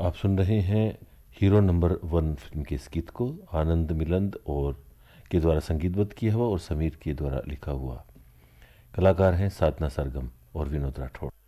आप सुन रहे हैं हीरो नंबर 1 फिल्म के इस गीत को आनंद मिलंद और के द्वारा संगीतबद्ध किया हुआ और समीर के द्वारा लिखा हुआ। कलाकार हैं साधना सरगम और विनोद राठौड़।